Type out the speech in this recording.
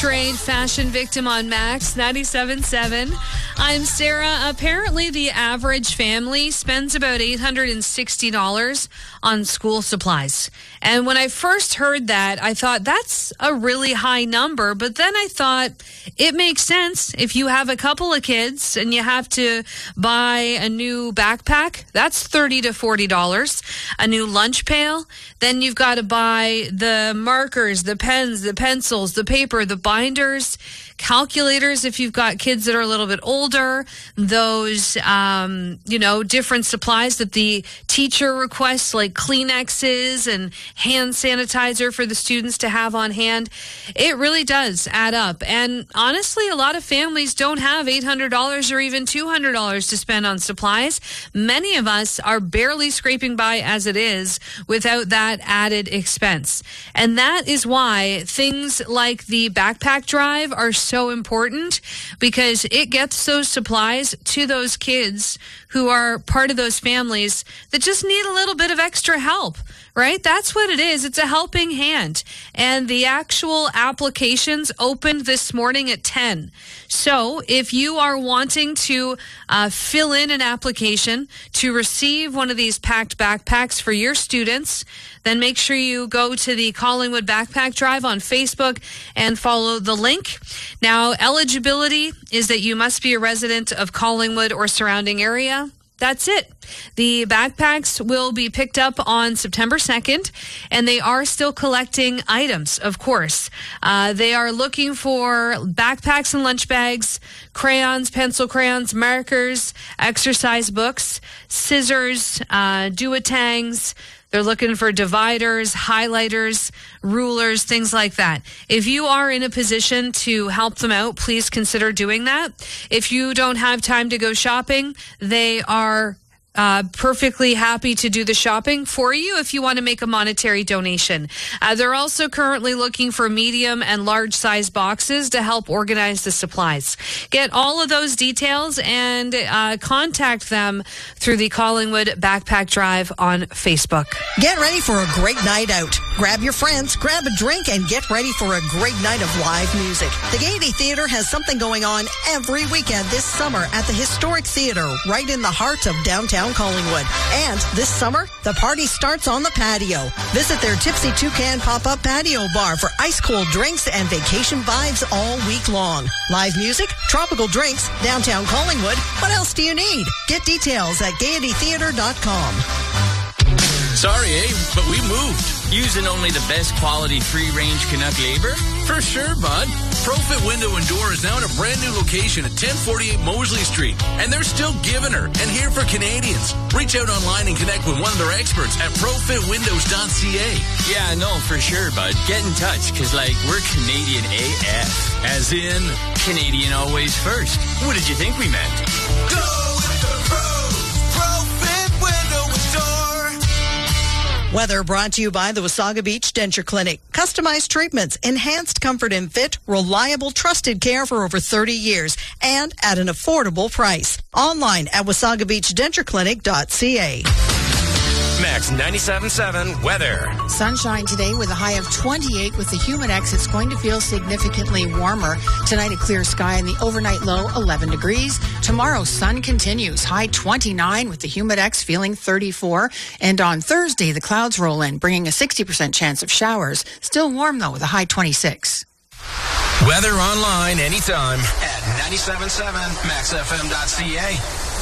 Trade Fashion Victim on Max 97.7. I'm Sarah. Apparently, the average family spends about $860 on school supplies. And when I first heard that, I thought that's a really high number. But then I thought it makes sense. If you have a couple of kids and you have to buy a new backpack, that's $30 to $40. A new lunch pail, then you've got to buy the markers, the pens, the pencils, the paper, the binders, calculators if you've got kids that are a little bit older, those, different supplies that the teacher requests, like Kleenexes and hand sanitizer for the students to have on hand. It really does add up. And honestly, a lot of families don't have $800 or even $200 to spend on supplies. Many of us are barely scraping by as it is without that added expense. And that is why things like the backpack drive are so important, because it gets those supplies to those kids who are part of those families that just need a little bit of extra help, right? That's what it is. It's a helping hand. And the actual applications opened this morning at 10. So if you are wanting to fill in an application to receive one of these packed backpacks for your students, then make sure you go to the Collingwood Backpack Drive on Facebook and follow the link. Now, eligibility is that you must be a resident of Collingwood or surrounding area. That's it. The backpacks will be picked up on September 2nd, and they are still collecting items, of course. They are looking for backpacks and lunch bags, crayons, pencil crayons, markers, exercise books, scissors, duotangs. They're looking for dividers, highlighters, rulers, things like that. If you are in a position to help them out, please consider doing that. If you don't have time to go shopping, they are perfectly happy to do the shopping for you if you want to make a monetary donation. They're also currently looking for medium and large size boxes to help organize the supplies. Get all of those details and contact them through the Collingwood Backpack Drive on Facebook. Get ready for a great night out. Grab your friends, grab a drink, and get ready for a great night of live music. The Gaiety Theatre has something going on every weekend this summer at the Historic Theatre, right in the heart of downtown Collingwood. And this summer, the party starts on the patio. Visit their Tipsy Toucan pop-up patio bar for ice-cold drinks and vacation vibes all week long. Live music, tropical drinks, downtown Collingwood. What else do you need? Get details at Gaiety.theatre.com. Sorry, but we moved. Using only the best quality free-range Canuck labor? For sure, bud. Profit Window and Door is now in a brand new location at 1048 Moseley Street. And they're still giving her and here for Canadians. Reach out online and connect with one of their experts at profitwindows.ca. Yeah, no, for sure, bud. Get in touch, because, we're Canadian AF. As in, Canadian always first. What did you think we meant? Go with the pros. Profit Window and Door. Weather brought to you by the Wasaga Beach Denture Clinic. Customized treatments, enhanced comfort and fit, reliable, trusted care for over 30 years, and at an affordable price. Online at wasagabeachdentureclinic.ca. Max 97.7 weather. Sunshine today with a high of 28 with the Humidex. It's going to feel significantly warmer. Tonight, a clear sky and the overnight low 11 degrees. Tomorrow, sun continues. High 29 with the Humidex feeling 34. And on Thursday, the clouds roll in, bringing a 60% chance of showers. Still warm, though, with a high 26. Weather online anytime at 97.7maxfm.ca.